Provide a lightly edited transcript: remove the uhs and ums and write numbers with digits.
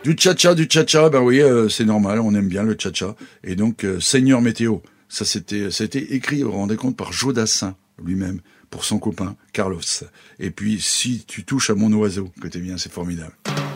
Du tcha-tcha, ben oui, c'est normal, on aime bien le tcha-tcha. Et donc, Seigneur Météo, ça a été écrit, vous vous rendez compte, par Joe Dassin lui-même, pour son copain, Carlos. Et puis, si tu touches à mon oiseau, que t'es bien, c'est formidable.